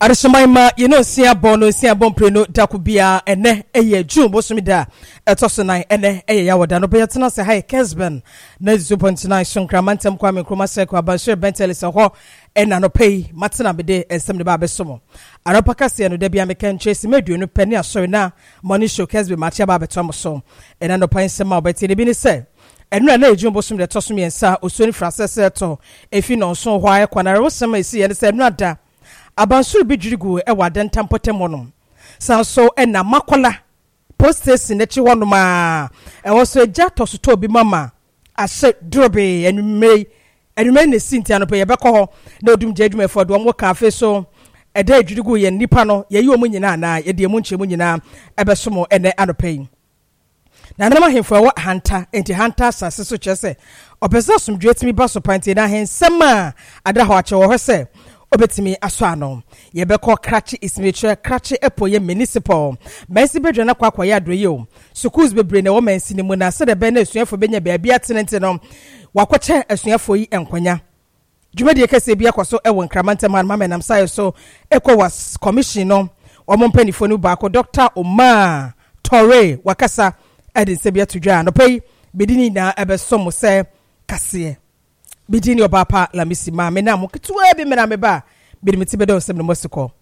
Arishimaima, you know, Sia Bonpreno, Dakubia, and a June Bosumida, a Tossanai, and a Yawadano, Beatana, say, Hi, Kesben, Nezupontinai, Sunkramantem, Kwame Kromaseko, Basher Bentelis, or and Anopay, Matana Bede, and some Babesomo. Aropacasi and Debia Mecan Chase Medu, no penny, so now, money show Kesbe, Matia Babatomoso, and Anopain Sama, Betty Bini say. And when I jumbo some the Tosumi and Sa, Usuni Frances, if you know so why, when I was some see and said, not that. Abansuru bijirigu ewa dentam potemono sanso na makola postes nechi wonoma so eja tosuto bi mama ase drobe enumei ne sinti anope ye beko ho na odum jedwuma fodo mo cafe so eda ejirigu ye nipa no ye yi omu nyina na ye de emu nchemu nyina ebesomo ene anope na nama hemfo wa hanta enti hanta sase so chese opesa sumdwetimi baso pante na hensema ada ho ache wo hwese obetimi aswano yebeko krachi ismetre krachi epo ye municipal mensi bedwe na kwakwa ya adroye o schools bebre na wo mensi ni mu na se de be na esuafo benya bia tenente no wakwache esuafo yi enkwanya dwumade kese bia kwaso ewo nkramante man menam sai so ECOWAS commission no omompanifo no ba ko Dr. Omar Torre wakasa edin se bia tudwa no pay bedini na ebesomo se kase bidini obapa la misima mena mo ketua bi mena meba bi meti bedo sem no mosiko